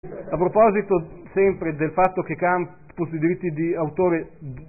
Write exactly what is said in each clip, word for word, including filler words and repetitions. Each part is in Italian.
A proposito sempre del fatto che Campus di diritti di autore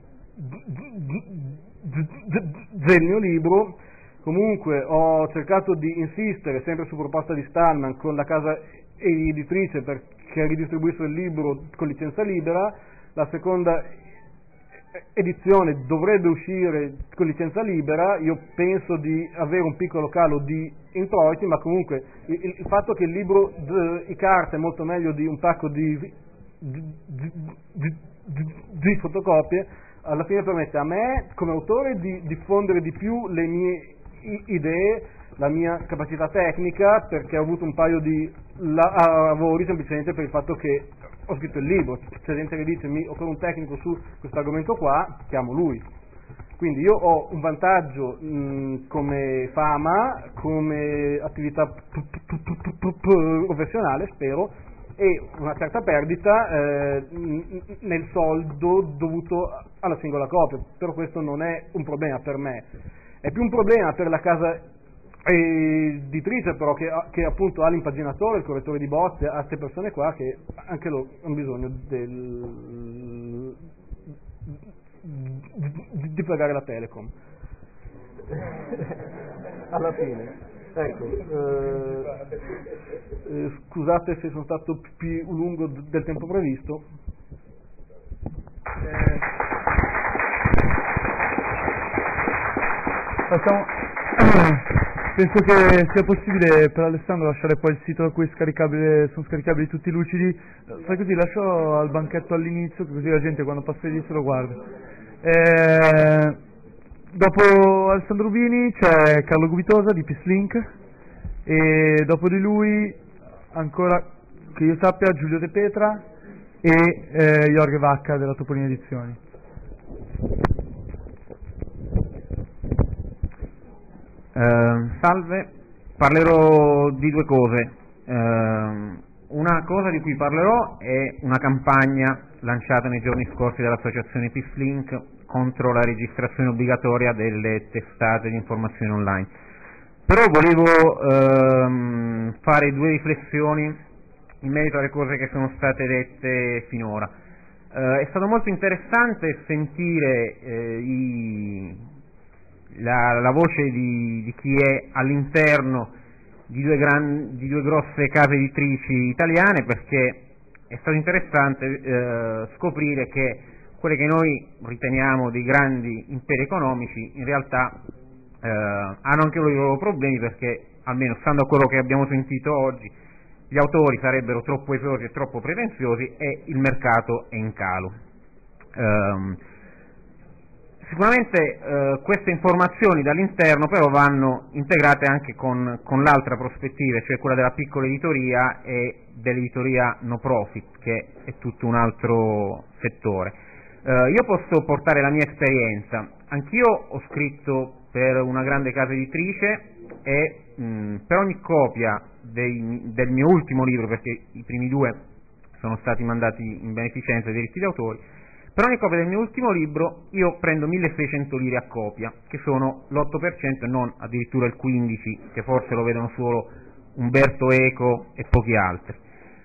del mio libro, comunque ho cercato di insistere sempre su proposta di Stallman con la casa editrice perché ridistribuisse il libro con licenza libera. La seconda edizione dovrebbe uscire con licenza libera. Io penso di avere un piccolo calo di introiti, ma comunque il, il fatto che il libro di carta è molto meglio di un pacco di, di, di, di, di, di fotocopie, alla fine permette a me come autore di diffondere di più le mie idee, la mia capacità tecnica, perché ho avuto un paio di lavori semplicemente per il fatto che ho scritto il libro. C'è gente che dice mi occorre un tecnico su questo argomento qua, chiamo lui. Quindi io ho un vantaggio mh, come fama, come attività professionale, spero, e una certa perdita eh, nel soldo dovuto alla singola copia, però questo non è un problema per me, è più un problema per la casa editrice, però che, che appunto ha l'impaginatore, il correttore di bozze, ha queste persone qua che anche loro hanno bisogno del, di, di pagare la Telecom. Alla fine. Ecco, eh, eh, scusate se sono stato più lungo del tempo previsto. Eh, facciamo, penso che sia possibile per Alessandro lasciare poi il sito da cui scaricabile, sono scaricabili tutti i lucidi. Fai così, lascio al banchetto all'inizio, così la gente quando passa di lì se lo guarda. Eh, Dopo Alessandro Rubini c'è Carlo Gubitosa di Peacelink e dopo di lui, ancora che io sappia, Giulio De Petra e eh, Jorge Vacca della Topolino Edizioni. Uh, salve, parlerò di due cose. Uh, una cosa di cui parlerò è una campagna lanciata nei giorni scorsi dall'associazione Peacelink contro la registrazione obbligatoria delle testate di informazione online. Però volevo ehm, fare due riflessioni in merito alle cose che sono state dette finora. Eh, è stato molto interessante sentire eh, i, la, la voce di, di chi è all'interno di due, gran, di due grosse case editrici italiane, perché è stato interessante eh, scoprire che quelle che noi riteniamo dei grandi imperi economici in realtà eh, hanno anche loro i loro problemi, perché almeno stando a quello che abbiamo sentito oggi gli autori sarebbero troppo esosi e troppo pretenziosi e il mercato è in calo. Um, sicuramente eh, queste informazioni dall'interno però vanno integrate anche con, con l'altra prospettiva, cioè quella della piccola editoria e dell'editoria no profit, che è tutto un altro settore. Uh, io posso portare la mia esperienza. Anch'io ho scritto per una grande casa editrice e mh, per ogni copia dei, del mio ultimo libro, perché i primi due sono stati mandati in beneficenza dei diritti d'autore, per ogni copia del mio ultimo libro io prendo milleseicento lire a copia, che sono l'otto per cento e non addirittura il quindici per cento, che forse lo vedono solo Umberto Eco e pochi altri.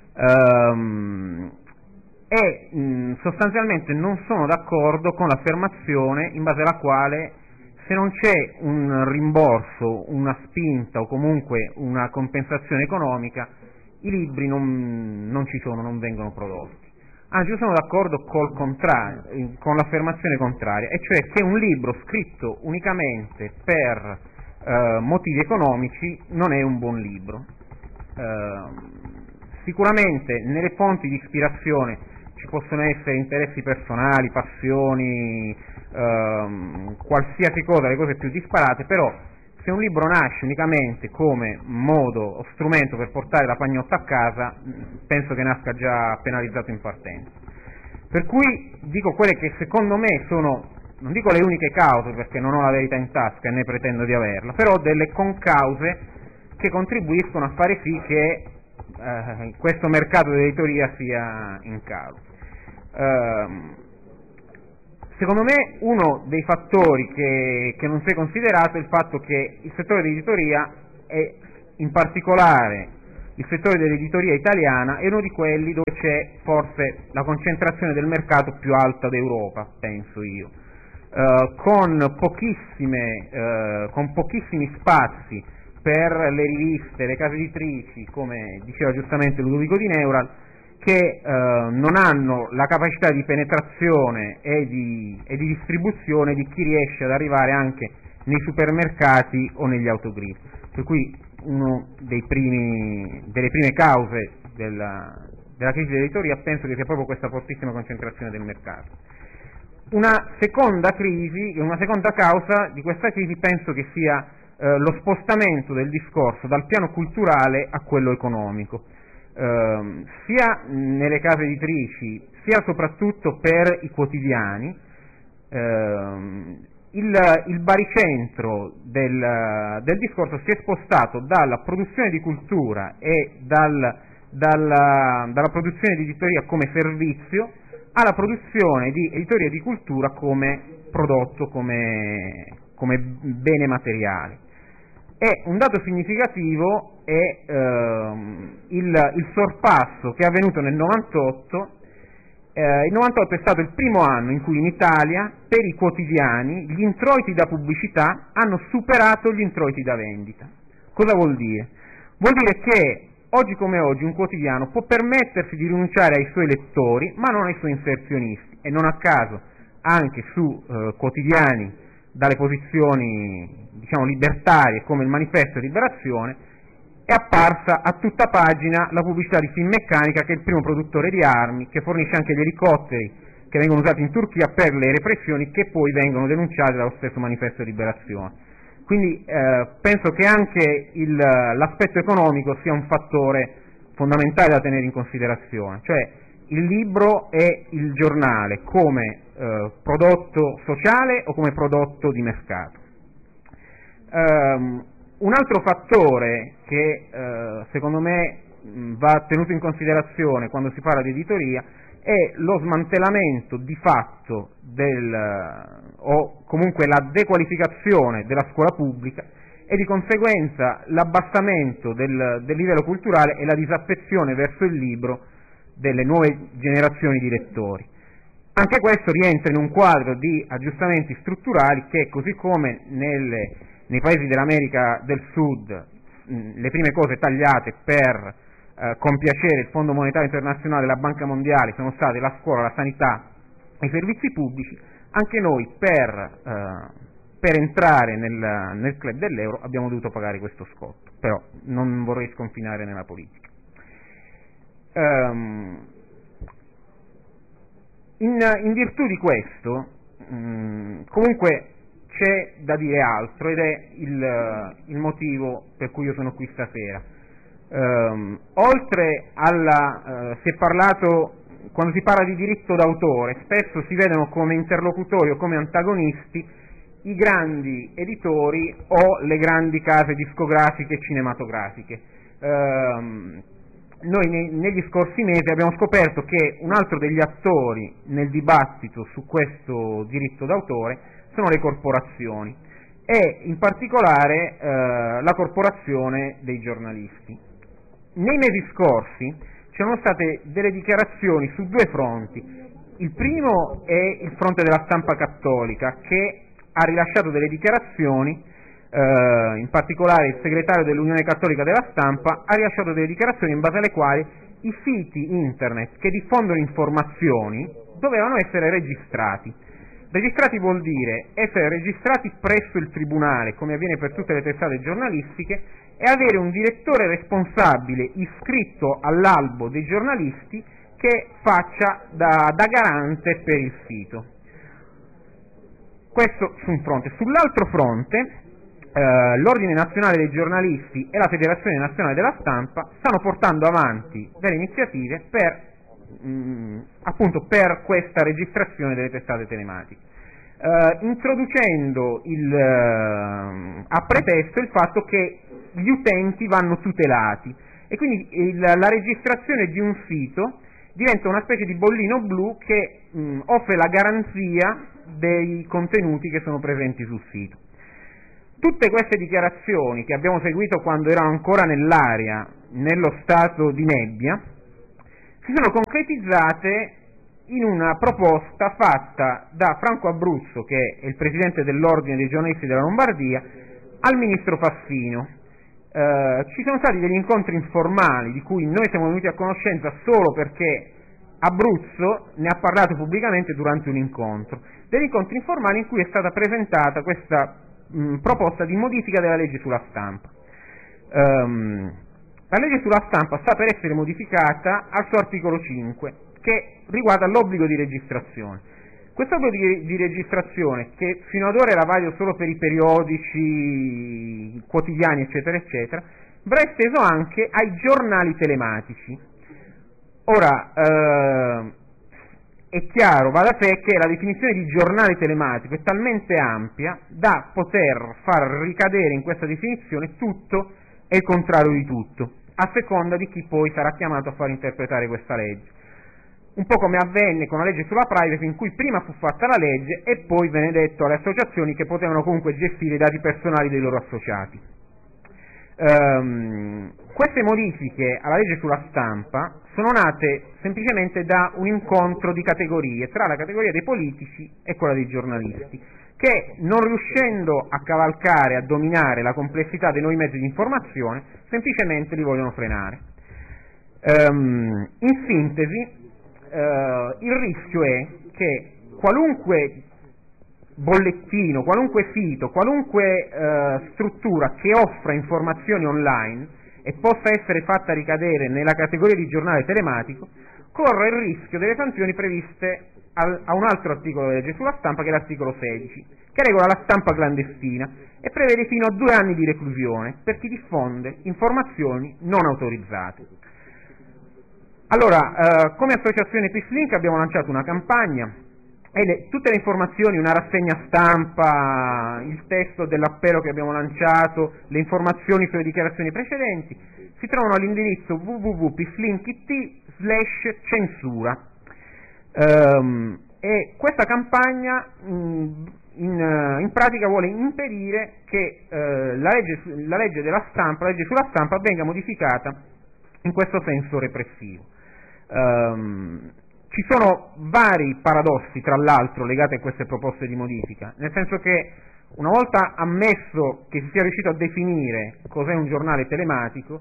Um, e mh, sostanzialmente non sono d'accordo con l'affermazione in base alla quale se non c'è un rimborso, una spinta o comunque una compensazione economica, i libri non, non ci sono, non vengono prodotti. Anzi, io sono d'accordo col contrario, con l'affermazione contraria, e cioè che un libro scritto unicamente per eh, motivi economici non è un buon libro. Eh, sicuramente nelle fonti di ispirazione ci possono essere interessi personali, passioni, ehm, qualsiasi cosa, le cose più disparate, però se un libro nasce unicamente come modo o strumento per portare la pagnotta a casa, penso che nasca già penalizzato in partenza. Per cui dico quelle che secondo me sono, non dico le uniche cause perché non ho la verità in tasca e ne pretendo di averla, però delle concause che contribuiscono a fare sì che eh, questo mercato dell'editoria sia in calo. Uh, secondo me uno dei fattori che, che non si è considerato è il fatto che il settore dell'editoria è in particolare il settore dell'editoria italiana è uno di quelli dove c'è forse la concentrazione del mercato più alta d'Europa, penso io, eh, con pochissime, eh, con pochissimi spazi per le riviste, le case editrici, come diceva giustamente Ludovico Di Neural, che eh, non hanno la capacità di penetrazione e di, e di distribuzione di chi riesce ad arrivare anche nei supermercati o negli autogrill. Per cui uno dei primi, delle prime cause della, della crisi dell'editoria penso che sia proprio questa fortissima concentrazione del mercato. Una seconda crisi, una seconda causa di questa crisi penso che sia eh, lo spostamento del discorso dal piano culturale a quello economico. Uh, sia nelle case editrici sia soprattutto per i quotidiani uh, il, il baricentro del, del discorso si è spostato dalla produzione di cultura e dal, dalla, dalla produzione di editoria come servizio alla produzione di editoria di cultura come prodotto, come, come bene materiale. E un dato significativo è ehm, il, il sorpasso che è avvenuto nel novantotto. Eh, il novantotto è stato il primo anno in cui in Italia per i quotidiani gli introiti da pubblicità hanno superato gli introiti da vendita. Cosa vuol dire? Vuol dire che oggi come oggi un quotidiano può permettersi di rinunciare ai suoi lettori ma non ai suoi inserzionisti, e non a caso anche su eh, quotidiani dalle posizioni diciamo libertarie come il Manifesto di Liberazione è apparsa a tutta pagina la pubblicità di Finmeccanica, che è il primo produttore di armi, che fornisce anche gli elicotteri che vengono usati in Turchia per le repressioni, che poi vengono denunciate dallo stesso Manifesto di Liberazione. Quindi eh, penso che anche il, l'aspetto economico sia un fattore fondamentale da tenere in considerazione, cioè il libro e il giornale come eh, prodotto sociale o come prodotto di mercato. Um, un altro fattore che eh, secondo me mh, va tenuto in considerazione quando si parla di editoria è lo smantellamento di fatto del, o comunque la dequalificazione della scuola pubblica e di conseguenza l'abbassamento del, del livello culturale e la disaffezione verso il libro delle nuove generazioni di lettori. Anche questo rientra in un quadro di aggiustamenti strutturali che, così come nelle, nei paesi dell'America del Sud mh, le prime cose tagliate per eh, compiacere il Fondo Monetario Internazionale e la Banca Mondiale sono state la scuola, la sanità e i servizi pubblici, anche noi per, eh, per entrare nel, nel club dell'euro abbiamo dovuto pagare questo scotto, però non vorrei sconfinare nella politica. Um, in, in virtù di questo, um, comunque c'è da dire altro ed è il, il motivo per cui io sono qui stasera. Um, oltre alla, uh, si è parlato, quando si parla di diritto d'autore, spesso si vedono come interlocutori o come antagonisti i grandi editori o le grandi case discografiche e cinematografiche. Um, Noi negli scorsi mesi abbiamo scoperto che un altro degli attori nel dibattito su questo diritto d'autore sono le corporazioni e in particolare eh, la corporazione dei giornalisti. Nei mesi scorsi c'erano state delle dichiarazioni su due fronti. Il primo è il fronte della stampa cattolica, che ha rilasciato delle dichiarazioni. Uh, in particolare il segretario dell'Unione Cattolica della Stampa ha rilasciato delle dichiarazioni in base alle quali i siti internet che diffondono informazioni dovevano essere registrati. Registrati vuol dire essere registrati presso il tribunale, come avviene per tutte le testate giornalistiche, e avere un direttore responsabile iscritto all'albo dei giornalisti che faccia da, da garante per il sito. Questo su un fronte. Sull'altro fronte Uh, l'Ordine Nazionale dei Giornalisti e la Federazione Nazionale della Stampa stanno portando avanti delle iniziative per, mh, appunto, per questa registrazione delle testate telematiche, uh, introducendo il, uh, a pretesto il fatto che gli utenti vanno tutelati e quindi il, la registrazione di un sito diventa una specie di bollino blu che mh, offre la garanzia dei contenuti che sono presenti sul sito. Tutte queste dichiarazioni che abbiamo seguito quando erano ancora nell'aria nello stato di nebbia, si sono concretizzate in una proposta fatta da Franco Abruzzo, che è il presidente dell'Ordine dei giornalisti della Lombardia, al ministro Fassino. Eh, ci sono stati degli incontri informali di cui noi siamo venuti a conoscenza solo perché Abruzzo ne ha parlato pubblicamente durante un incontro, degli incontri informali in cui è stata presentata questa mh, proposta di modifica della legge sulla stampa. Um, la legge sulla stampa sta per essere modificata al suo articolo cinque, che riguarda l'obbligo di registrazione. Questo obbligo di, di registrazione, che fino ad ora era valido solo per i periodici quotidiani, eccetera, eccetera, verrà esteso anche ai giornali telematici. Ora, eh, è chiaro, va da sé che la definizione di giornale telematico è talmente ampia da poter far ricadere in questa definizione tutto e il contrario di tutto, a seconda di chi poi sarà chiamato a far interpretare questa legge. Un po' come avvenne con la legge sulla privacy, in cui prima fu fatta la legge e poi venne detto alle associazioni che potevano comunque gestire i dati personali dei loro associati. Um, queste modifiche alla legge sulla stampa sono nate semplicemente da un incontro di categorie tra la categoria dei politici e quella dei giornalisti, che non riuscendo a cavalcare, a dominare la complessità dei nuovi mezzi di informazione, semplicemente li vogliono frenare. Um, in sintesi, Uh, il rischio è che qualunque bollettino, qualunque sito, qualunque uh, struttura che offra informazioni online e possa essere fatta ricadere nella categoria di giornale telematico, corre il rischio delle sanzioni previste al, a un altro articolo della legge sulla stampa, che è l'articolo sedici, che regola la stampa clandestina e prevede fino a due anni di reclusione per chi diffonde informazioni non autorizzate. Allora, eh, come associazione PISLink abbiamo lanciato una campagna e le, tutte le informazioni, una rassegna stampa, il testo dell'appello che abbiamo lanciato, le informazioni sulle dichiarazioni precedenti, si trovano all'indirizzo w w w punto pislink punto it slash censura. Um, e questa campagna mh, in, in pratica vuole impedire che uh, la, legge, la legge della stampa, la legge sulla stampa venga modificata in questo senso repressivo. Um, ci sono vari paradossi, tra l'altro, legati a queste proposte di modifica, nel senso che una volta ammesso che si sia riuscito a definire cos'è un giornale telematico,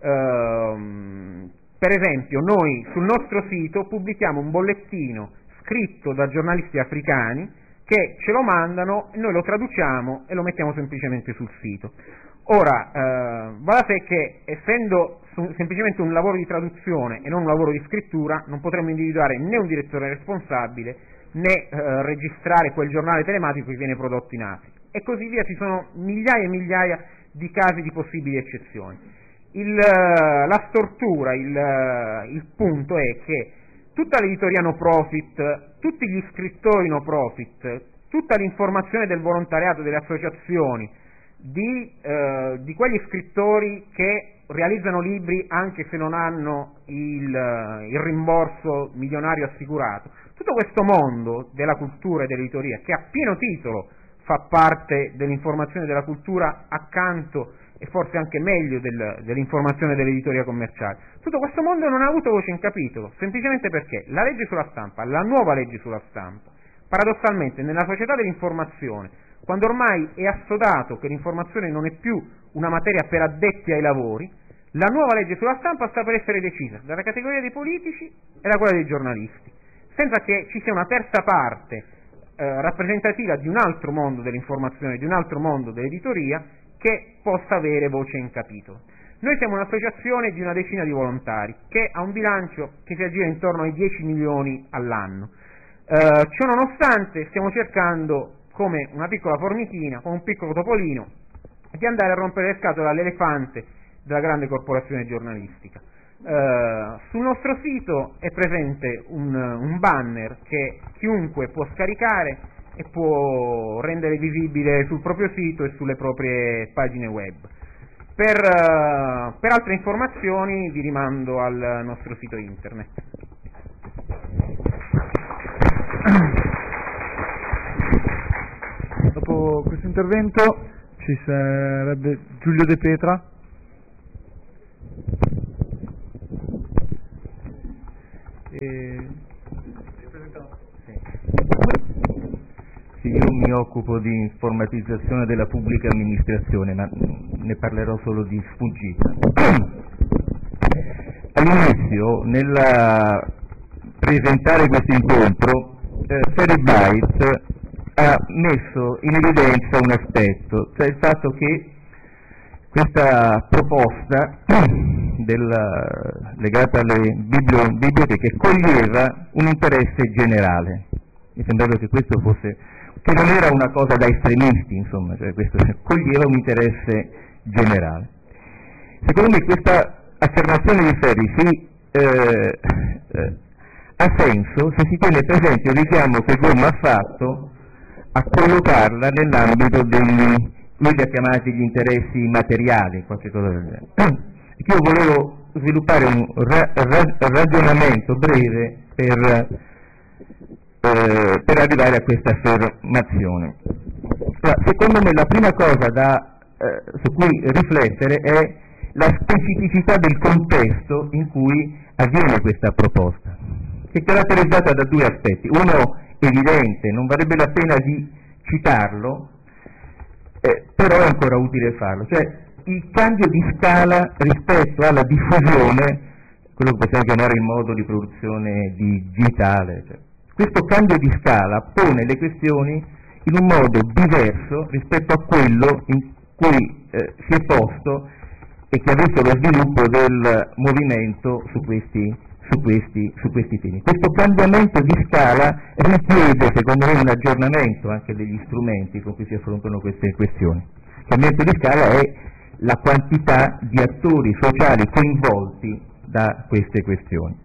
um, per esempio noi sul nostro sito pubblichiamo un bollettino scritto da giornalisti africani che ce lo mandano e noi lo traduciamo e lo mettiamo semplicemente sul sito. Ora, eh, va da sé che, essendo semplicemente un lavoro di traduzione e non un lavoro di scrittura, non potremmo individuare né un direttore responsabile né eh, registrare quel giornale telematico che viene prodotto in Africa. E così via, ci sono migliaia e migliaia di casi di possibili eccezioni. Il, la stortura, il, il punto è che tutta l'editoria no profit, tutti gli scrittori no profit, tutta l'informazione del volontariato, delle associazioni, Di, eh, di quegli scrittori che realizzano libri anche se non hanno il, il rimborso milionario assicurato, tutto questo mondo della cultura e dell'editoria, che a pieno titolo fa parte dell'informazione della cultura accanto e forse anche meglio del, dell'informazione dell'editoria commerciale, tutto questo mondo non ha avuto voce in capitolo, semplicemente perché la legge sulla stampa, la nuova legge sulla stampa, paradossalmente nella società dell'informazione, quando ormai è assodato che l'informazione non è più una materia per addetti ai lavori, la nuova legge sulla stampa sta per essere decisa dalla categoria dei politici e da quella dei giornalisti, senza che ci sia una terza parte eh, rappresentativa di un altro mondo dell'informazione, di un altro mondo dell'editoria, che possa avere voce in capitolo. Noi siamo un'associazione di una decina di volontari che ha un bilancio che si aggira intorno ai dieci milioni all'anno. Eh, ciò nonostante stiamo cercando, come una piccola formichina, come un piccolo topolino, di andare a rompere le scatole all'elefante della grande corporazione giornalistica. Uh, sul nostro sito è presente un, un banner che chiunque può scaricare e può rendere visibile sul proprio sito e sulle proprie pagine web. Per, uh, per altre informazioni vi rimando al nostro sito internet. Dopo questo intervento ci sarebbe Giulio De Petra. E... Sì, io mi occupo di informatizzazione della pubblica amministrazione, ma ne parlerò solo di sfuggita. All'inizio, nel presentare questo incontro, eh, Feribyte ha messo in evidenza un aspetto, cioè il fatto che questa proposta della, legata alle biblio, biblioteche coglieva un interesse generale. Mi sembrava che questo fosse, che non era una cosa da estremisti, insomma, cioè questo coglieva un interesse generale. Secondo me questa affermazione di Ferri si, eh, eh, ha senso se si tiene presente il richiamo che Gomma ha fatto a collocarla nell'ambito degli, lui li ha chiamati gli interessi materiali, qualche cosa del genere. Io volevo sviluppare un ra- ra- ragionamento breve per, eh, per arrivare a questa affermazione. Allora, secondo me la prima cosa da, eh, su cui riflettere è la specificità del contesto in cui avviene questa proposta, che è caratterizzata da due aspetti. Uno evidente, non varrebbe la pena di citarlo, eh, però è ancora utile farlo, cioè il cambio di scala rispetto alla diffusione, quello che possiamo chiamare il modo di produzione digitale. Cioè, questo cambio di scala pone le questioni in un modo diverso rispetto a quello in cui eh, si è posto e che ha visto lo sviluppo del movimento su questi, su questi, su questi temi. Questo cambiamento di scala richiede, secondo me, un aggiornamento anche degli strumenti con cui si affrontano queste questioni. Il cambiamento di scala è la quantità di attori sociali coinvolti da queste questioni.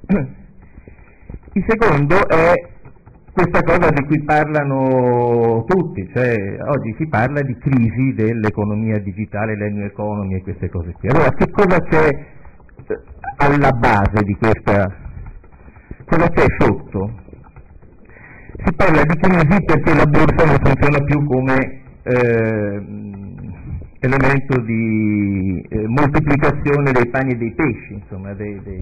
Il secondo è questa cosa di cui parlano tutti, cioè oggi si parla di crisi dell'economia digitale, la new economy e queste cose qui. Allora, che cosa c'è alla base di questa, cosa c'è sotto? Si parla di crisi perché la borsa non funziona più come eh, elemento di eh, moltiplicazione dei pani e dei pesci, insomma, dei, dei...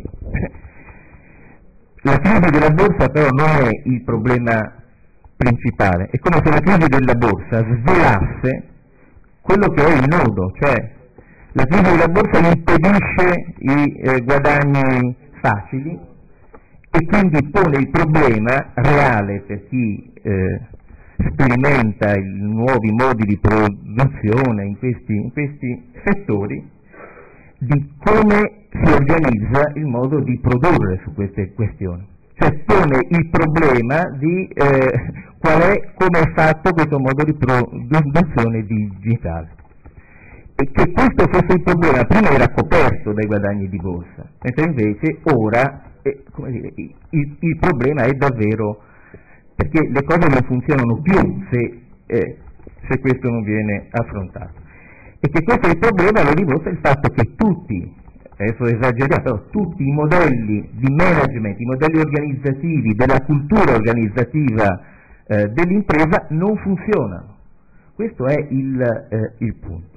La crisi della borsa però non è il problema principale, è come se la crisi della borsa svelasse quello che è il nodo, cioè la crisi della borsa impedisce i eh, guadagni facili e quindi pone il problema reale per chi eh, sperimenta i nuovi modi di produzione in questi, in questi settori, di come si organizza il modo di produrre su queste questioni. Cioè pone il problema di eh, qual è, come è fatto questo modo di produzione digitale. E che questo fosse il problema prima era coperto dai guadagni di borsa, mentre invece ora eh, come dire, il, il problema è davvero, perché le cose non funzionano più se, eh, se questo non viene affrontato. E che questo è il problema lo dimostra il fatto che tutti, adesso esageriamo, però tutti i modelli di management, i modelli organizzativi, della cultura organizzativa eh, dell'impresa non funzionano. Questo è il, eh, il punto.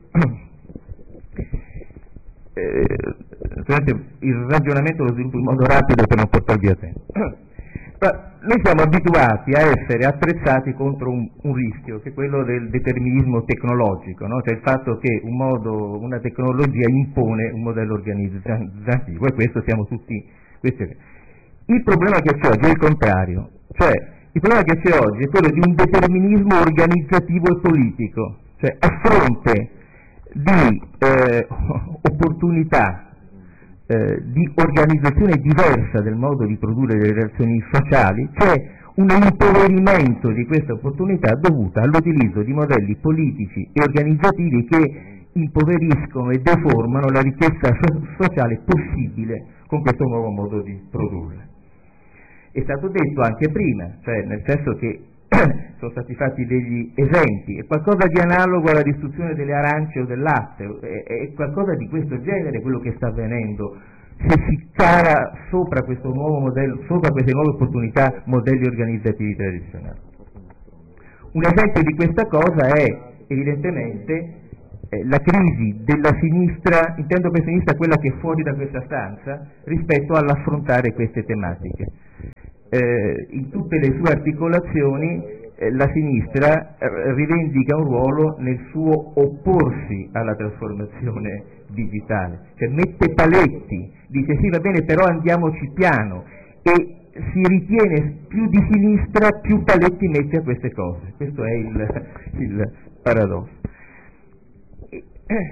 Eh, il ragionamento lo sviluppo in modo rapido per non portare via tempo. Noi siamo abituati a essere attrezzati contro un, un rischio, che è quello del determinismo tecnologico, no? Cioè il fatto che un modo, una tecnologia impone un modello organizzativo, e questo siamo tutti. Questo è. Il problema che c'è oggi è il contrario, cioè il problema che c'è oggi è quello di un determinismo organizzativo e politico, cioè a fronte di eh, opportunità Eh, di organizzazione diversa del modo di produrre le relazioni sociali, c'è un impoverimento di questa opportunità dovuta all'utilizzo di modelli politici e organizzativi che impoveriscono e deformano la ricchezza so- sociale possibile con questo nuovo modo di produrre. È stato detto anche prima, cioè nel senso che sono stati fatti degli esempi, è qualcosa di analogo alla distruzione delle arance o del latte, è, è qualcosa di questo genere quello che sta avvenendo se si cara sopra questo nuovo modello, sopra queste nuove opportunità, modelli organizzativi tradizionali. Un esempio di questa cosa è evidentemente eh, la crisi della sinistra, intendo per sinistra quella che è fuori da questa stanza, rispetto all'affrontare queste tematiche. Eh, in tutte le sue articolazioni eh, la sinistra eh, rivendica un ruolo nel suo opporsi alla trasformazione digitale, cioè mette paletti, dice sì va bene però andiamoci piano, e si ritiene più di sinistra più paletti mette a queste cose. Questo è il, il paradosso. E,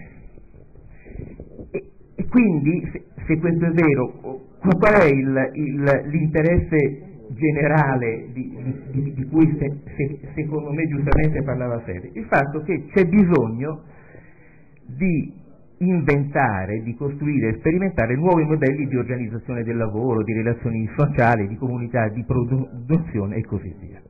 e, e quindi se, se questo è vero, qual è il, il, l'interesse generale di, di, di cui se, se, secondo me giustamente parlava Fede? Il fatto che c'è bisogno di inventare, di costruire, sperimentare nuovi modelli di organizzazione del lavoro, di relazioni sociali, di comunità, di produzione e così via.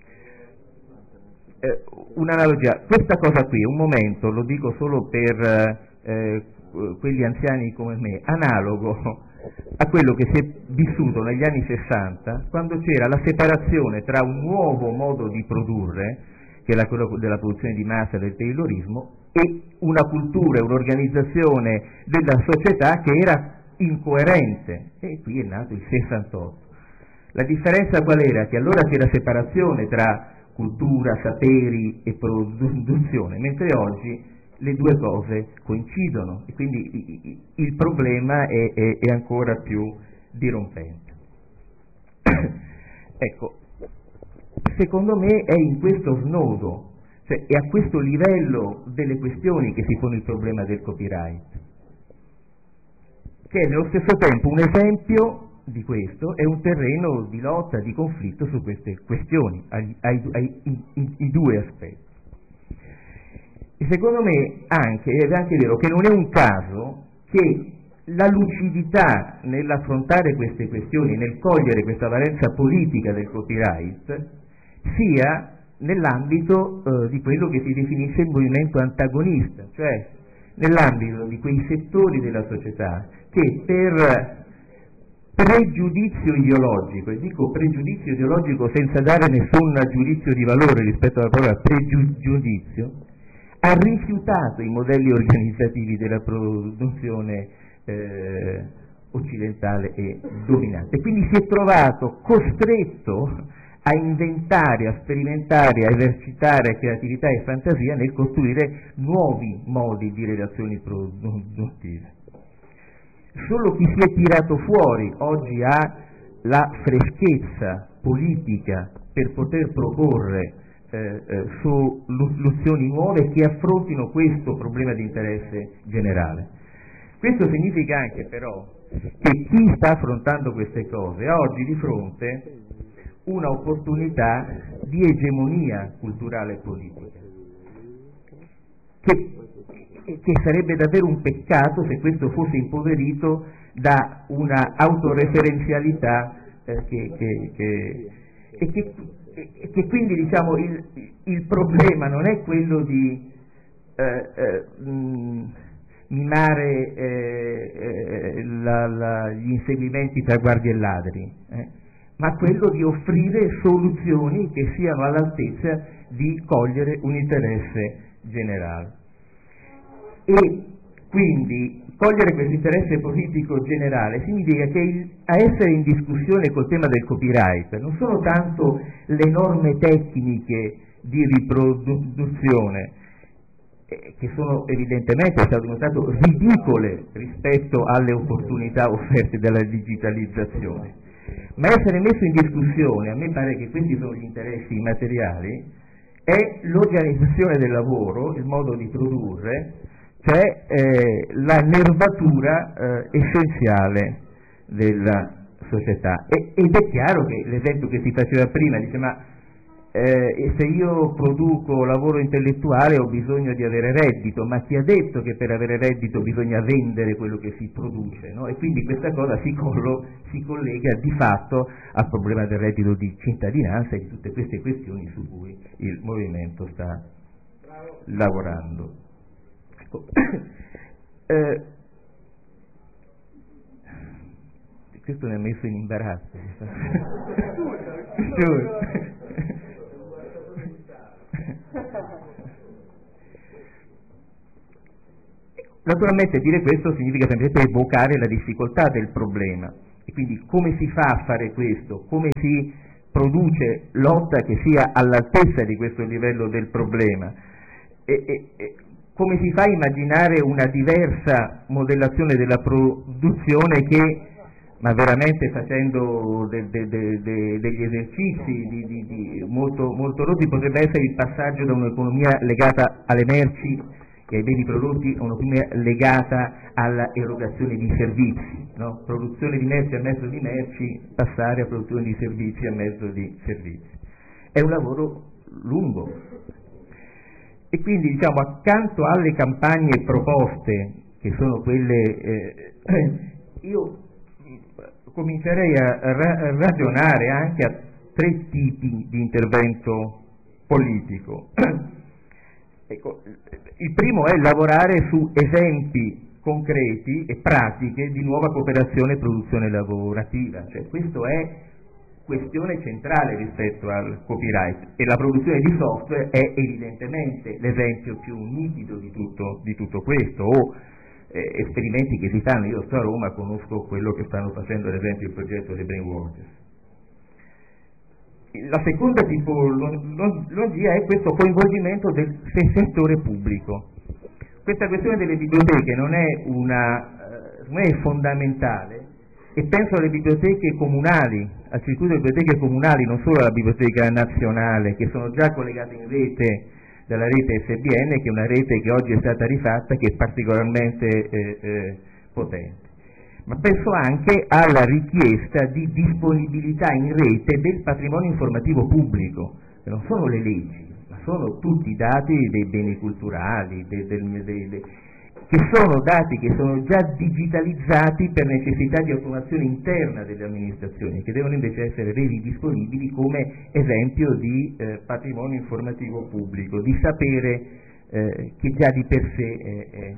Eh, un'analogia, questa cosa qui è un momento, lo dico solo per eh, quegli anziani come me, analogo a quello che si è vissuto negli anni sessanta, quando c'era la separazione tra un nuovo modo di produrre, che era quello della produzione di massa e del taylorismo, e una cultura, un'organizzazione della società che era incoerente, e qui è nato il sessantotto. La differenza qual era? Che allora c'era separazione tra cultura, saperi e produzione, mentre oggi le due cose coincidono e quindi il problema è, è, è ancora più dirompente. Ecco, secondo me è in questo snodo, cioè è a questo livello delle questioni che si pone il problema del copyright, che è nello stesso tempo un esempio di questo, è un terreno di lotta, di conflitto su queste questioni, ai, ai, ai, i, i, i due aspetti. E secondo me anche, è anche vero che non è un caso che la lucidità nell'affrontare queste questioni, nel cogliere questa valenza politica del copyright, sia nell'ambito eh, di quello che si definisce il movimento antagonista, cioè nell'ambito di quei settori della società che per pregiudizio ideologico, e dico pregiudizio ideologico senza dare nessun giudizio di valore rispetto alla parola pregiudizio, ha rifiutato i modelli organizzativi della produzione eh, occidentale e dominante, quindi si è trovato costretto a inventare, a sperimentare, a esercitare creatività e fantasia nel costruire nuovi modi di relazioni produttive. Solo chi si è tirato fuori oggi ha la freschezza politica per poter proporre eh, eh, soluzioni nuove che affrontino questo problema di interesse generale. Questo significa anche però che chi sta affrontando queste cose ha oggi di fronte una opportunità di egemonia culturale e politica, che, che sarebbe davvero un peccato se questo fosse impoverito da una autoreferenzialità eh, che, che, che, e che, e che quindi diciamo il, il problema non è quello di eh, eh, mh, mimare eh, eh, la, la, gli inseguimenti tra guardie e ladri, eh, ma quello di offrire soluzioni che siano all'altezza di cogliere un interesse generale. E quindi cogliere questo interesse politico generale significa che il, a essere in discussione col tema del copyright non sono tanto le norme tecniche di riproduzione, eh, che sono evidentemente, è stato dimostrato, ridicole rispetto alle opportunità offerte dalla digitalizzazione, ma essere messo in discussione, a me pare che questi sono gli interessi materiali, è l'organizzazione del lavoro, il modo di produrre, cioè eh, la nervatura eh, essenziale della società. E, ed è chiaro che l'esempio che si faceva prima, dice ma eh, se io produco lavoro intellettuale ho bisogno di avere reddito, ma chi ha detto che per avere reddito bisogna vendere quello che si produce, no? E quindi questa cosa si, collo, si collega di fatto al problema del reddito di cittadinanza e di tutte queste questioni su cui il movimento sta lavorando. Ecco. eh, questo mi ha messo in imbarazzo. Naturalmente dire questo significa semplicemente evocare la difficoltà del problema, e quindi come si fa a fare questo, come si produce lotta che sia all'altezza di questo livello del problema, e, e, e come si fa a immaginare una diversa modellazione della produzione che, ma veramente facendo de, de, de, de, degli esercizi di, di, di molto, molto rotti, potrebbe essere il passaggio da un'economia legata alle merci e ai beni prodotti a un'economia legata alla erogazione di servizi, no? Produzione di merci a mezzo di merci, passare a produzione di servizi a mezzo di servizi. È un lavoro lungo. E quindi, diciamo, accanto alle campagne proposte, che sono quelle, eh, io comincerei a, ra- a ragionare anche a tre tipi di intervento politico. Ecco, il primo è lavorare su esempi concreti e pratiche di nuova cooperazione e produzione lavorativa, cioè questo è questione centrale rispetto al copyright, e la produzione di software è evidentemente l'esempio più nitido di tutto, di tutto questo, o eh, esperimenti che si fanno. Io sto a Roma, conosco quello che stanno facendo ad esempio il progetto dei Brainwaters. La seconda tipologia è questo coinvolgimento del settore pubblico. Questa questione delle biblioteche non è, una, non è fondamentale, e penso alle biblioteche comunali, al circuito delle biblioteche comunali, non solo alla biblioteca nazionale, che sono già collegate in rete dalla rete S B N, che è una rete che oggi è stata rifatta, che è particolarmente eh, eh, potente. Ma penso anche alla richiesta di disponibilità in rete del patrimonio informativo pubblico, che non sono le leggi, ma sono tutti i dati dei beni culturali, dei, dei, dei, dei, che sono dati che sono già digitalizzati per necessità di automazione interna delle amministrazioni, che devono invece essere resi disponibili come esempio di eh, patrimonio informativo pubblico, di sapere eh, che già di per sé è, è.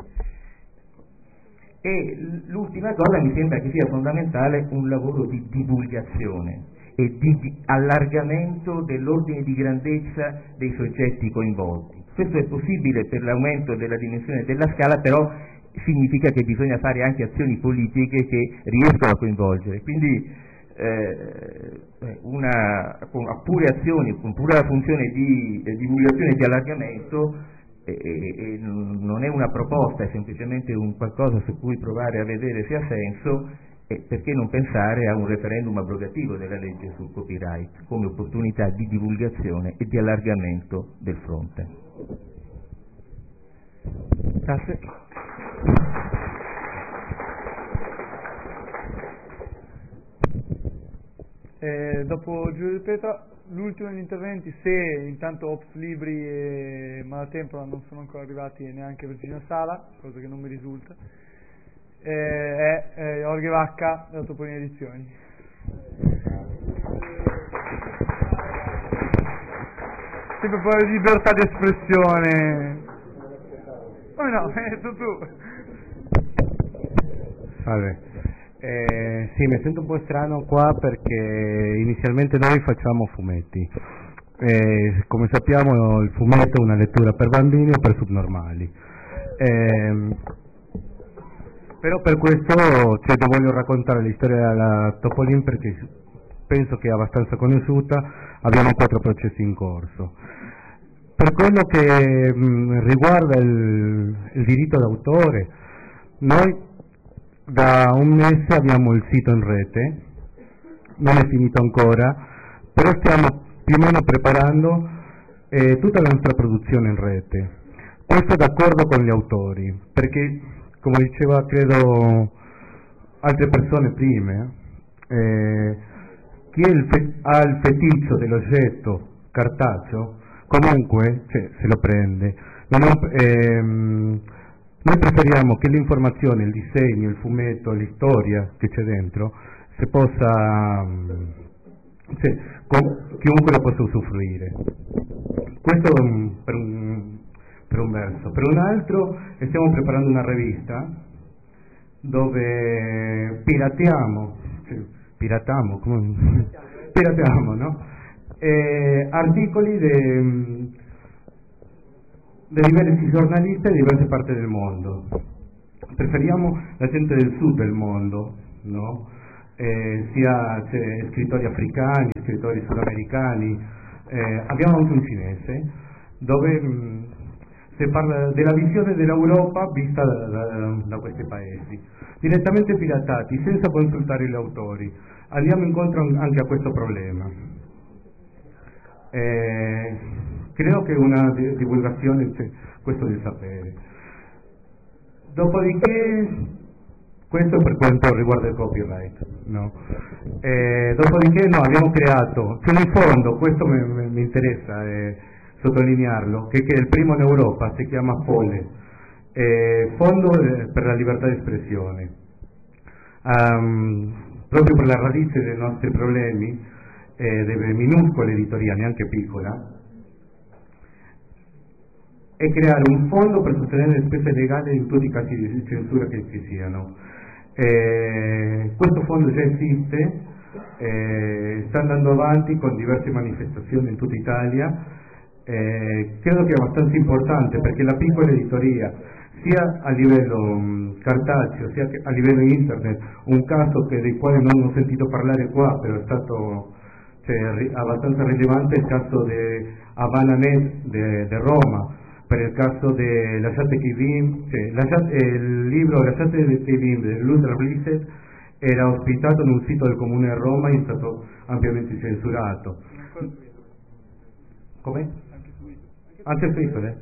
E l'ultima cosa, mi sembra che sia fondamentale un lavoro di divulgazione e di, di allargamento dell'ordine di grandezza dei soggetti coinvolti. Questo è possibile per l'aumento della dimensione della scala, però significa che bisogna fare anche azioni politiche che riescono a coinvolgere. Quindi eh, una, con pure azioni, con pure la funzione di eh, divulgazione e di allargamento, E, e, e non è una proposta, è semplicemente un qualcosa su cui provare a vedere se ha senso, e perché non pensare a un referendum abrogativo della legge sul copyright come opportunità di divulgazione e di allargamento del fronte. Grazie. Eh, dopo Giulio Di Petra, l'ultimo degli interventi, se intanto Ops Libri e Malatempora non sono ancora arrivati, e neanche Virginia Sala, cosa che non mi risulta, eh, è eh, Jorge Vacca della Topolini Edizioni. Sempre un po' di libertà di espressione. Oh no, eh, tu tu. Salve. Eh, sì, mi sento un po' strano qua perché inizialmente noi facciamo fumetti. Eh, come sappiamo il fumetto è una lettura per bambini o per subnormali. Eh, però per questo cioè, voglio raccontare la storia della Topolin perché penso che è abbastanza conosciuta, abbiamo quattro processi in corso. Per quello che mh, riguarda il, il diritto d'autore, noi da un mese abbiamo il sito in rete, non è finito ancora, però stiamo più o meno preparando eh, tutta la nostra produzione in rete. Questo d'accordo con gli autori, perché come diceva credo altre persone prima, eh, chi è il fe- ha il feticcio dell'oggetto cartaceo, comunque cioè, se lo prende. Non ho, ehm, Noi preferiamo che l'informazione, il disegno, il fumetto, l'istoria che c'è dentro, se possa, cioè, con, chiunque lo possa usufruire. Questo è un, per, un, per un verso. Per un altro stiamo preparando una rivista dove piratiamo, cioè, piratiamo, come, piratiamo, no? E articoli de, di diversi giornalisti di diverse parti del mondo. preferiamo la gente del sud del mondo, no? Eh, sia cioè, scrittori africani, scrittori sudamericani, eh, abbiamo anche un cinese, dove mh, si parla della visione dell'Europa vista da, da, da questi paesi, direttamente piratati, senza consultare gli autori. Andiamo incontro anche a questo problema. Eh, credo che una divulgazione, cioè, questo di sapere. Dopodiché, questo per quanto riguarda il copyright, no? Eh, dopodiché no, abbiamo creato, c'è un fondo, questo mi, mi interessa eh, sottolinearlo, che, che è il primo in Europa, si chiama FOLE, eh, Fondo per la Libertà di Espressione. Um, proprio per la radice dei nostri problemi, eh, delle minuscole editoriali, neanche piccola, e creare un fondo per sostenere le spese legali in tutti i casi di censura che ci siano. Eh, questo fondo già esiste, eh, sta andando avanti con diverse manifestazioni in tutta Italia, eh, credo che è abbastanza importante perché la piccola editoria, sia a livello mh, cartaceo sia a livello internet, un caso che, del quale non ho sentito parlare qua, però è stato cioè, ri, abbastanza rilevante, il caso di Havana.net di Roma, per il caso di Lasciate che Vim, cioè, lasciate, il libro Lasciate che Vim di Luther Blissett era ospitato in un sito del comune di Roma e è stato ampiamente censurato. Come? Anche su Twitter,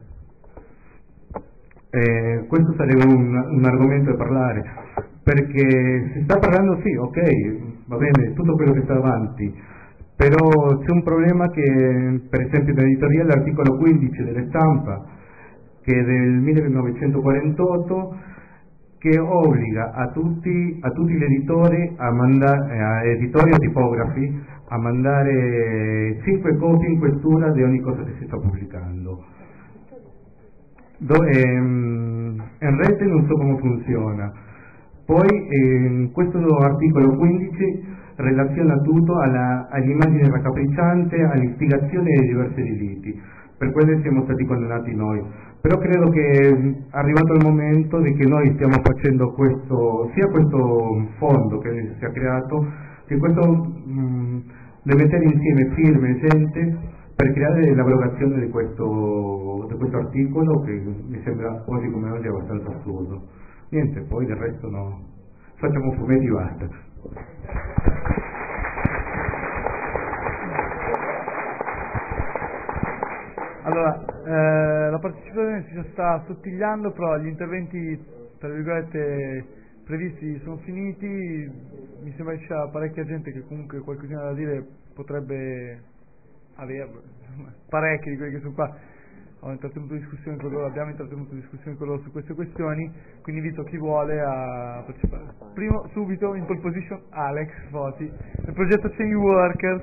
eh? Questo sarebbe un, un argomento da parlare, perché si sta parlando, sì, ok, va bene, tutto quello che sta avanti, però c'è un problema che, per esempio, nell'editoria l'articolo quindici della Stampa, che è del millenovecentoquarantotto, che obbliga a tutti, a tutti gli editori, a mandare, a editori o tipografi, a mandare cinque copie in questura di ogni cosa che si sta pubblicando. Do, ehm, in rete non so come funziona. Poi ehm, questo articolo quindici relaziona tutto alla, all'immagine raccapricciante, all'istigazione dei diversi delitti. Per quello siamo stati condannati noi. Però credo che è arrivato il momento di che noi stiamo facendo questo, sia questo fondo che si è creato, che questo mh, deve mettere insieme firme e gente per creare l'abrogazione di questo, di questo articolo, che mi sembra oggi come oggi abbastanza assurdo. Niente, poi del resto no, facciamo fumetti e basta. Allora, eh, la partecipazione si sta assottigliando, però gli interventi, tra virgolette, previsti sono finiti. Mi sembra che ci sia parecchia gente che comunque qualcosina da dire potrebbe averlo, parecchi di quelli che sono qua. Ho intrattenuto discussioni con loro, abbiamo intrattenuto discussioni con loro su queste questioni, quindi invito chi vuole a partecipare. Primo, subito, in pole position, Alex Foti, del progetto Change Workers.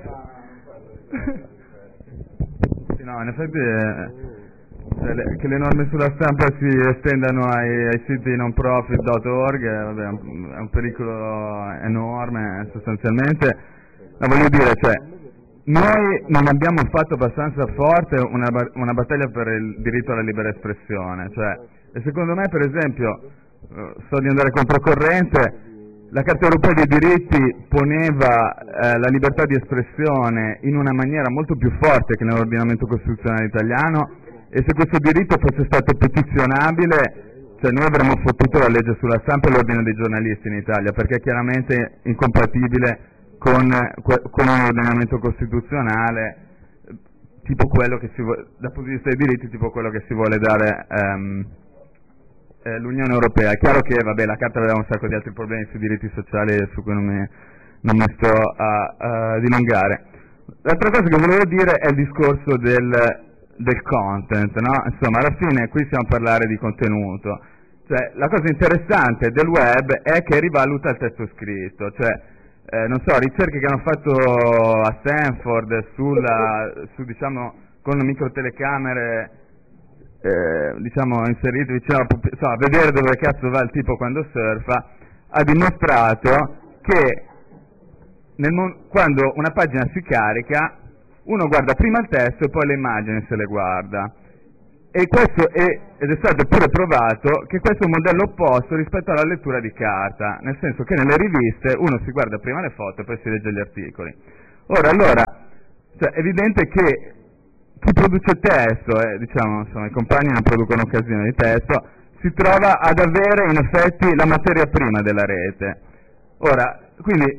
No, in effetti eh, cioè, le, che le norme sulla stampa si estendano ai, ai siti non profit punto org eh, vabbè, è, un, è un pericolo enorme sostanzialmente. Ma voglio dire, cioè, noi non abbiamo fatto abbastanza forte una, una battaglia per il diritto alla libera espressione, cioè, e secondo me, per esempio, so di andare controcorrente, la Carta Europea dei diritti poneva eh, la libertà di espressione in una maniera molto più forte che nell'ordinamento costituzionale italiano, e se questo diritto fosse stato petizionabile, cioè noi avremmo fottuto la legge sulla stampa e l'ordine dei giornalisti in Italia, perché è chiaramente incompatibile con, con un ordinamento costituzionale tipo quello che si vuole, dal punto di vista dei diritti, tipo quello che si vuole dare ehm, l'Unione Europea. È chiaro che vabbè, la Carta aveva un sacco di altri problemi sui diritti sociali su cui non mi, non mi sto a, a dilungare. L'altra cosa che volevo dire è il discorso del, del content, no? Insomma, alla fine qui stiamo a parlare di contenuto. Cioè, la cosa interessante del web è che rivaluta il testo scritto, cioè, eh, non so, ricerche che hanno fatto a Stanford sulla, su, diciamo, con microtelecamere Eh, diciamo inserito vicino alla pupi- insomma, vedere dove cazzo va il tipo quando surfa, ha dimostrato che nel mon- quando una pagina si carica uno guarda prima il testo e poi le immagini se le guarda, e questo è, ed è stato pure provato che questo è un modello opposto rispetto alla lettura di carta, nel senso che nelle riviste uno si guarda prima le foto e poi si legge gli articoli. Ora, allora, cioè, è evidente che chi produce testo, eh, diciamo, insomma, i compagni non producono occasioni di testo, si trova ad avere in effetti la materia prima della rete. Ora, quindi,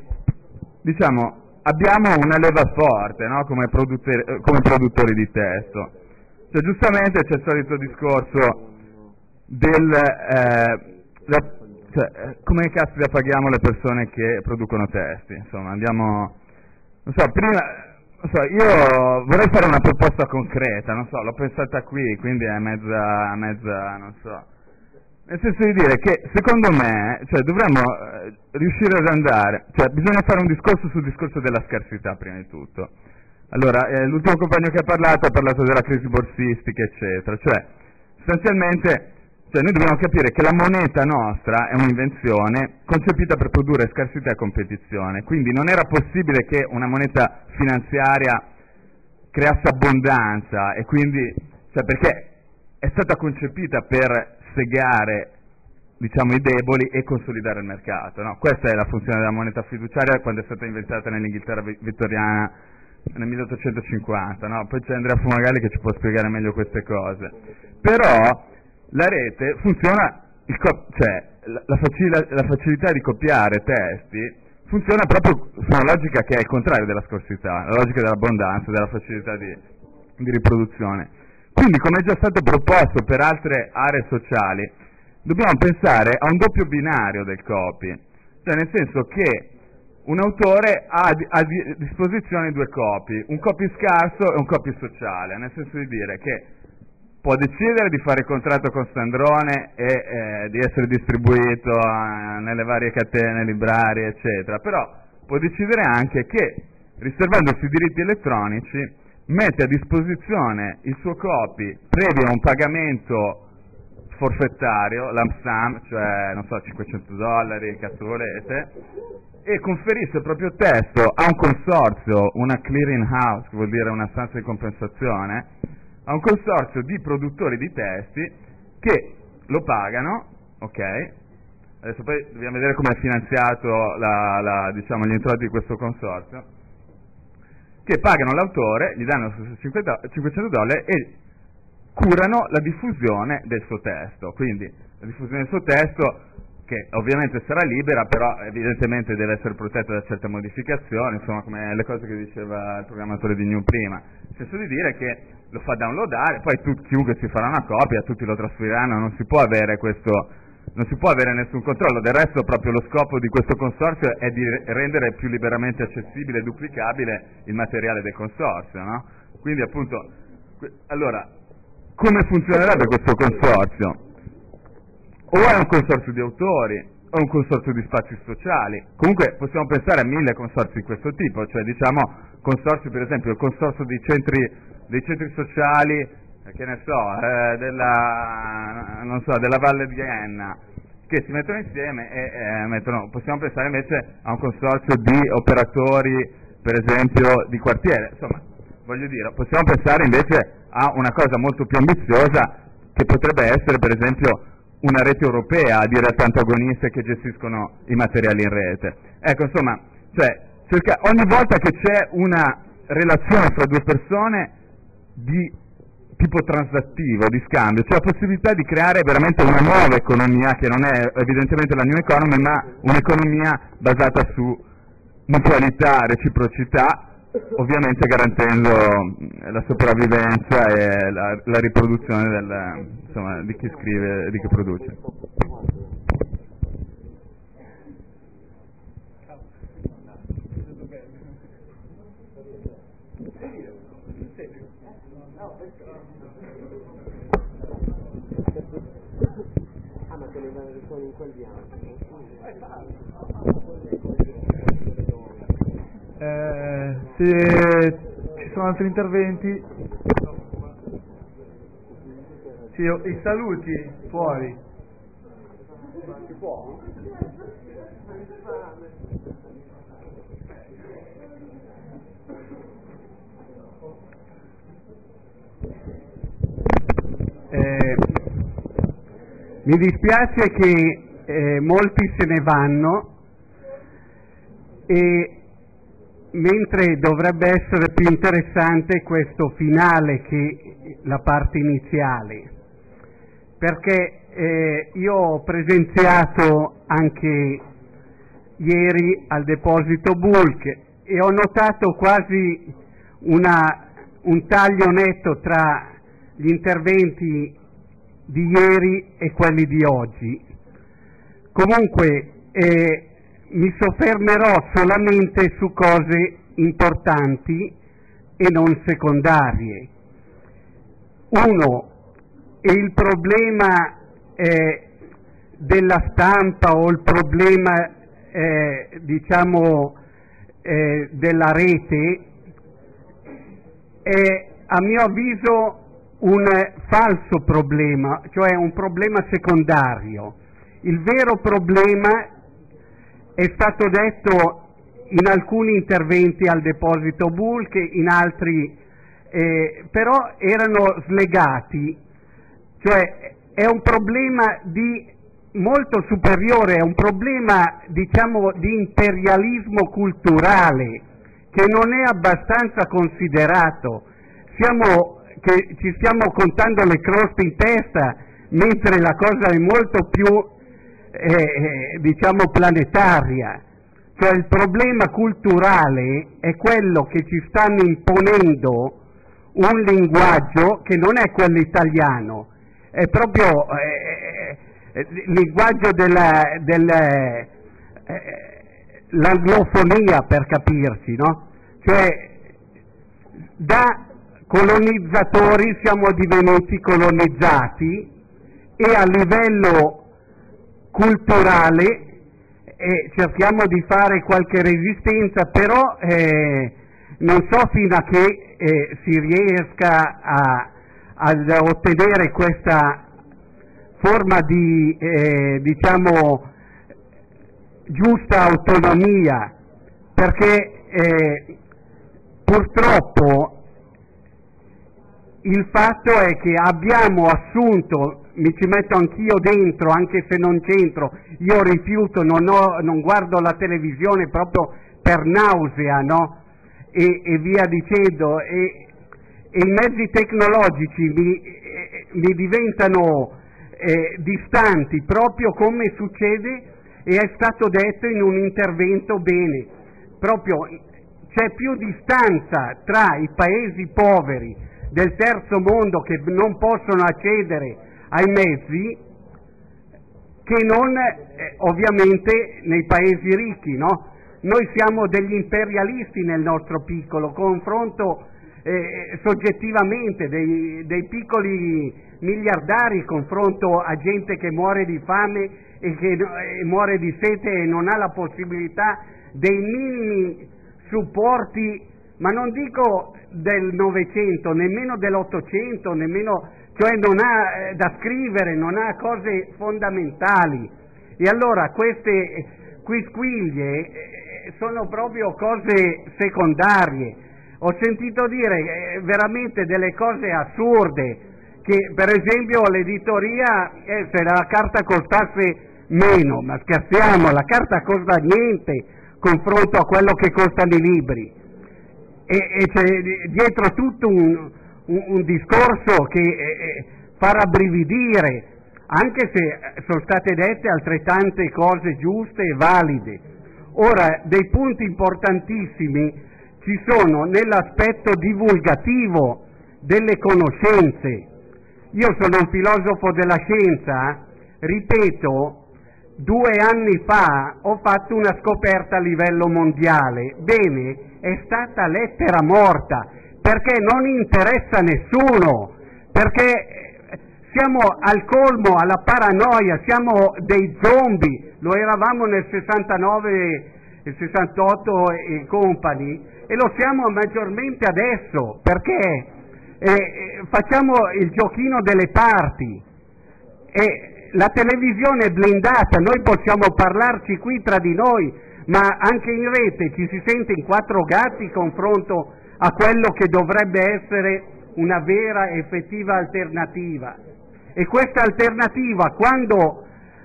diciamo, abbiamo una leva forte, no? come, produttori, come produttori di testo. Cioè, giustamente c'è il solito discorso del eh, la, cioè, come caspita paghiamo le persone che producono testi. Insomma, andiamo, non so, prima, non so, io vorrei fare una proposta concreta, non so, l'ho pensata qui, quindi è mezza, mezza, non so, nel senso di dire che secondo me, cioè, dovremmo eh, riuscire ad andare, cioè, bisogna fare un discorso sul discorso della scarsità prima di tutto. Allora, eh, l'ultimo compagno che ha parlato ha parlato della crisi borsistica, eccetera, cioè, sostanzialmente, cioè, noi dobbiamo capire che la moneta nostra è un'invenzione concepita per produrre scarsità e competizione, quindi non era possibile che una moneta finanziaria creasse abbondanza, e quindi, cioè, perché è stata concepita per segare, diciamo, i deboli e consolidare il mercato, no? Questa è la funzione della moneta fiduciaria quando è stata inventata nell'Inghilterra vittoriana nel milleottocentocinquanta, no? Poi c'è Andrea Fumagalli che ci può spiegare meglio queste cose. Però la rete funziona, il co- cioè la, la, facil- la facilità di copiare testi funziona proprio su una logica che è il contrario della scarsità, la logica dell'abbondanza, della facilità di, di riproduzione. Quindi, come è già stato proposto per altre aree sociali, dobbiamo pensare a un doppio binario del copy, cioè nel senso che un autore ha a disposizione due copy, un copy scarso e un copy sociale, nel senso di dire che può decidere di fare il contratto con Sandrone e eh, di essere distribuito eh, nelle varie catene, librarie, eccetera, però può decidere anche che, riservandosi i diritti elettronici, mette a disposizione il suo copy previo a un pagamento forfettario, lump sum, cioè, non so, cinquecento dollari, cazzo volete, e conferisce il proprio testo a un consorzio, una clearing house, che vuol dire una stanza di compensazione, a un consorzio di produttori di testi che lo pagano, ok? Adesso poi dobbiamo vedere come è finanziato la, la, diciamo, gli introiti di questo consorzio, che pagano l'autore, gli danno cinquecento dollari e curano la diffusione del suo testo. Quindi la diffusione del suo testo, che ovviamente sarà libera, però evidentemente deve essere protetta da certe modificazioni, insomma, come le cose che diceva il programmatore di New prima, nel senso di dire che lo fa downloadare, poi tu, chiunque si farà una copia, tutti lo trasferiranno, non si può avere questo, non si può avere nessun controllo. Del resto proprio lo scopo di questo consorzio è di rendere più liberamente accessibile e duplicabile il materiale del consorzio, no? Quindi appunto, allora, come funzionerebbe questo consorzio? O è un consorzio di autori, o un consorzio di spazi sociali. Comunque possiamo pensare a mille consorzi di questo tipo, cioè diciamo consorzi, per esempio il consorzio dei centri, dei centri sociali, eh, che ne so, eh, della, non so, della Valle di Enna, che si mettono insieme e eh, mettono, possiamo pensare invece a un consorzio di operatori, per esempio, di quartiere. Insomma, voglio dire, possiamo pensare invece a una cosa molto più ambiziosa, che potrebbe essere, per esempio, una rete europea di realtà antagoniste che gestiscono i materiali in rete. Ecco, insomma, cioè, cerca, ogni volta che c'è una relazione fra due persone di tipo transattivo, di scambio, c'è la possibilità di creare veramente una nuova economia, che non è evidentemente la new economy, ma un'economia basata su mutualità, reciprocità, ovviamente garantendo la sopravvivenza e la, la riproduzione del, insomma, di chi scrive e di chi produce. Eh, se ci sono altri interventi, sì, i saluti fuori. Mi dispiace che eh, molti se ne vanno, e mentre dovrebbe essere più interessante questo finale che la parte iniziale, perché eh, io ho presenziato anche ieri al deposito Bulk e ho notato quasi una, un taglio netto tra gli interventi di ieri e quelli di oggi. Comunque eh, mi soffermerò solamente su cose importanti e non secondarie. Uno, il problema eh, della stampa o il problema eh, diciamo eh, della rete è a mio avviso un falso problema, cioè un problema secondario. Il vero problema è stato detto in alcuni interventi al deposito Bulk, in altri eh, però erano slegati, cioè è un problema di molto superiore, è un problema diciamo di imperialismo culturale che non è abbastanza considerato. Siamo, che ci stiamo contando le croste in testa, mentre la cosa è molto più eh, diciamo planetaria. Cioè il problema culturale è quello che ci stanno imponendo un linguaggio che non è quello italiano, è proprio eh, il linguaggio della, della eh, l'anglofonia, per capirci, no? Cioè da colonizzatori siamo divenuti colonizzati e a livello culturale eh, cerchiamo di fare qualche resistenza, però eh, non so fino a che eh, si riesca a, ad ottenere questa forma di eh, diciamo giusta autonomia, perché eh, purtroppo il fatto è che abbiamo assunto, mi ci metto anch'io dentro, anche se non c'entro, io rifiuto, non, ho, non guardo la televisione proprio per nausea, no? E, e via dicendo, e, e i mezzi tecnologici mi, eh, mi diventano eh, distanti, proprio come succede e è stato detto in un intervento bene, proprio c'è più distanza tra i paesi poveri del terzo mondo che non possono accedere ai mezzi che non eh, ovviamente nei paesi ricchi, no? Noi siamo degli imperialisti nel nostro piccolo, confronto eh, soggettivamente dei, dei piccoli miliardari, confronto a gente che muore di fame e che eh, muore di sete e non ha la possibilità dei minimi supporti, ma non dico del Novecento, nemmeno dell'Ottocento, nemmeno, cioè non ha eh, da scrivere, non ha cose fondamentali. E allora queste quisquiglie eh, sono proprio cose secondarie. Ho sentito dire eh, veramente delle cose assurde, che per esempio l'editoria, eh, se la carta costasse meno, ma scherziamo, la carta costa niente confronto a quello che costano i libri. E, e c'è dietro tutto un, un, un discorso che eh, fa rabbrividire, anche se sono state dette altrettante cose giuste e valide. Ora, dei punti importantissimi ci sono nell'aspetto divulgativo delle conoscenze. Io sono un filosofo della scienza, ripeto, due anni fa ho fatto una scoperta a livello mondiale. Bene, è stata lettera morta, perché non interessa nessuno, perché siamo al colmo, alla paranoia, siamo dei zombie, lo eravamo nel sessantanove, il sessantotto e compagni, e lo siamo maggiormente adesso, perché eh, facciamo il giochino delle parti, e la televisione è blindata, noi possiamo parlarci qui tra di noi, ma anche in rete ci si sente in quattro gatti confronto a quello che dovrebbe essere una vera e effettiva alternativa. e questa alternativa, quando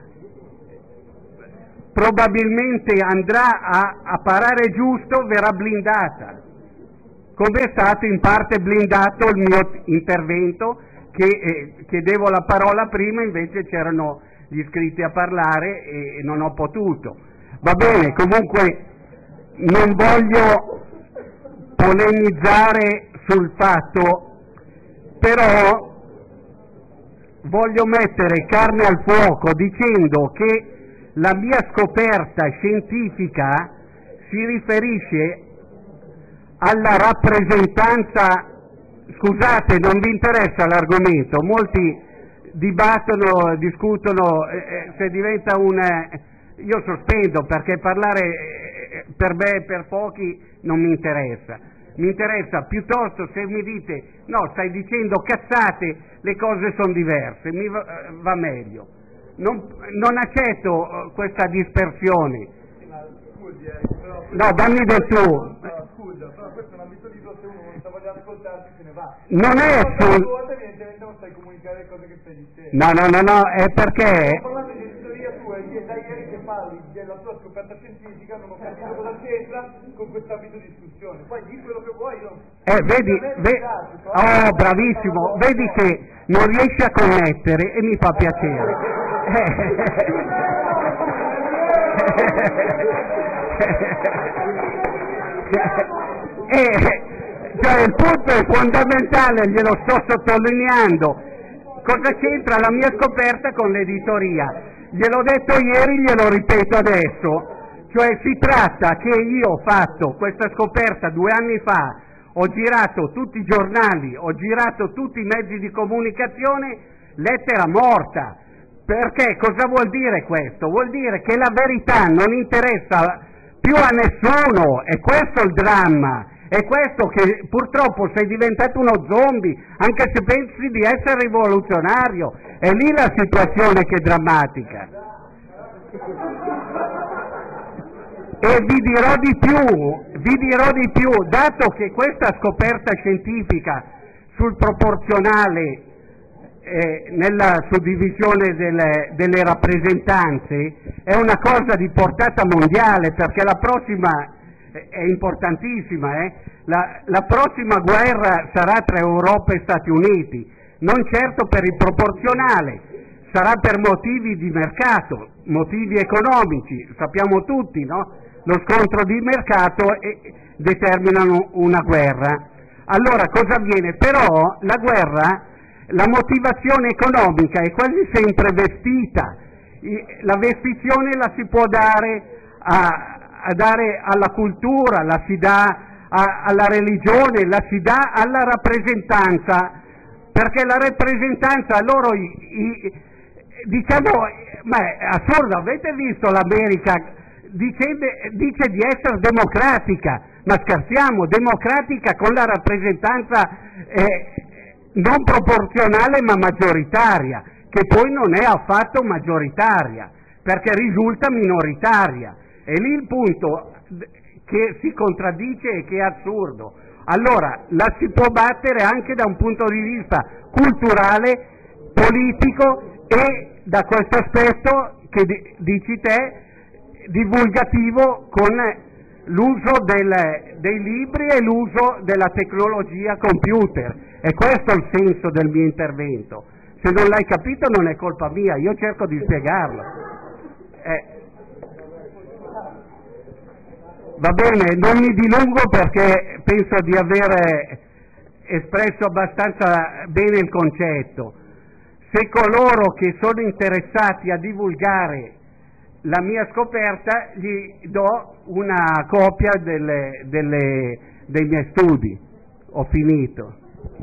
probabilmente andrà a, a parare giusto, verrà blindata, come è stato in parte blindato il mio intervento, che eh, chiedevo la parola prima, invece c'erano gli iscritti a parlare e, e non ho potuto. Va bene, comunque non voglio polemizzare sul fatto, però voglio mettere carne al fuoco dicendo che la mia scoperta scientifica si riferisce alla rappresentanza. Scusate, non vi interessa l'argomento, molti dibattono, discutono, eh, se diventa un... Eh, io sospendo, perché parlare eh, per me e per pochi non mi interessa. Mi interessa piuttosto se mi dite no, stai dicendo cazzate, le cose sono diverse, mi va, va meglio. Non, non accetto uh, questa dispersione. No, dammi del tu. Scusa, però questo è un ambito libero, se uno non sta voglio ascoltarti se ne va. Non è sul... evidentemente non stai comunicare le cose che stai dicendo. No, no, no, no, è perché... Sto parlando di teoria tua e da ieri che parli della tua scoperta scientifica, non ho capito cosa c'entra con questo ambito di discussione. Poi di quello che vuoi io... Eh, vedi, ve... oh, bravissimo, vedi che non riesci a connettere e mi fa piacere. Eh, cioè il punto è fondamentale, glielo sto sottolineando. Cosa c'entra la mia scoperta con l'editoria? Gliel'ho detto ieri, glielo ripeto adesso. Cioè si tratta che io ho fatto questa scoperta due anni fa, ho girato tutti i giornali, ho girato tutti i mezzi di comunicazione, lettera morta. Perché cosa vuol dire questo? Vuol dire che la verità non interessa più a nessuno, è questo il dramma, è questo che purtroppo sei diventato uno zombie, anche se pensi di essere rivoluzionario, è lì la situazione che è drammatica. E vi dirò di più, vi dirò di più, dato che questa scoperta scientifica sul proporzionale Eh, nella suddivisione delle, delle rappresentanze è una cosa di portata mondiale, perché la prossima eh, è importantissima, eh? la, la prossima guerra sarà tra Europa e Stati Uniti, non certo per il proporzionale, sarà per motivi di mercato, motivi economici, sappiamo tutti, no? Lo scontro di mercato e, determinano una guerra. Allora cosa avviene? Però la guerra, la motivazione economica è quasi sempre vestita, la vestizione la si può dare, a, a dare alla cultura, la si dà a, alla religione, la si dà alla rappresentanza, perché la rappresentanza loro, i, i, diciamo, ma è assurdo, avete visto l'America dice, dice di essere democratica, ma scherziamo, democratica con la rappresentanza eh, non proporzionale ma maggioritaria, che poi non è affatto maggioritaria, perché risulta minoritaria. È lì il punto che si contraddice e che è assurdo. Allora, la si può battere anche da un punto di vista culturale, politico e da questo aspetto che dici te, divulgativo, con l'uso del, dei libri e l'uso della tecnologia computer. E questo è il senso del mio intervento. Se non l'hai capito non è colpa mia, io cerco di spiegarlo. Eh. Va bene, non mi dilungo perché penso di aver espresso abbastanza bene il concetto. Se coloro che sono interessati a divulgare la mia scoperta gli do una copia delle, delle, dei miei studi. Ho finito.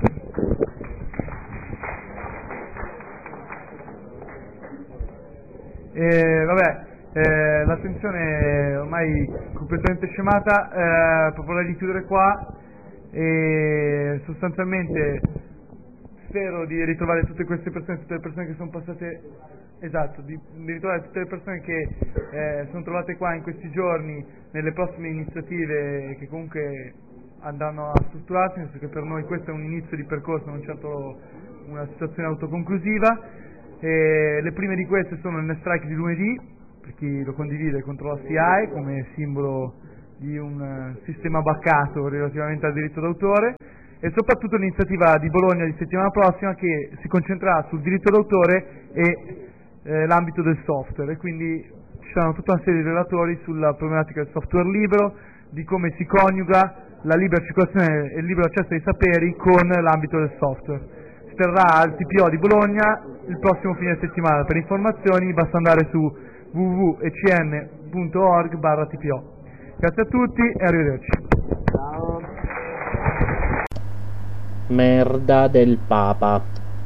Eh, vabbè, eh, l'attenzione è ormai completamente scemata, eh, proporrei di chiudere qua e sostanzialmente spero di ritrovare tutte queste persone, tutte le persone che sono passate, esatto, di, di ritrovare tutte le persone che eh, sono trovate qua in questi giorni nelle prossime iniziative che comunque andranno a strutturarsi, nel senso che per noi questo è un inizio di percorso, non certo una situazione autoconclusiva. E le prime di queste sono il Next Strike di lunedì, per chi lo condivide contro la C I A come simbolo di un sistema baccato relativamente al diritto d'autore, e soprattutto l'iniziativa di Bologna di settimana prossima che si concentrerà sul diritto d'autore e eh, l'ambito del software, e quindi ci saranno tutta una serie di relatori sulla problematica del software libero, di come si coniuga la libera circolazione e il libero accesso ai saperi con l'ambito del software. Si terrà al T P O di Bologna il prossimo fine settimana. Per informazioni basta andare su w w w punto e c n punto org barra T P O. Grazie a tutti e arrivederci. Ciao. Merda del Papa.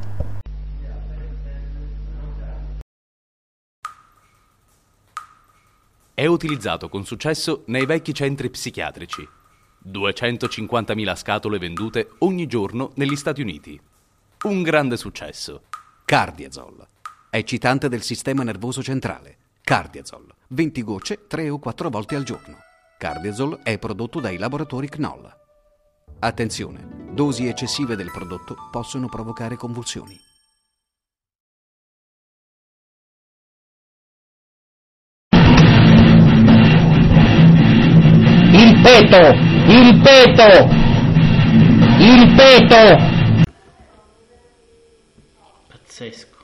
È utilizzato con successo nei vecchi centri psichiatrici. duecentocinquantamila scatole vendute ogni giorno negli Stati Uniti. Un grande successo. Cardiazol. È eccitante del sistema nervoso centrale. Cardiazol. venti gocce, tre o quattro volte al giorno. Cardiazol è prodotto dai laboratori Knoll. Attenzione, dosi eccessive del prodotto possono provocare convulsioni. Il peto! Il peto! Il peto! Pazzesco.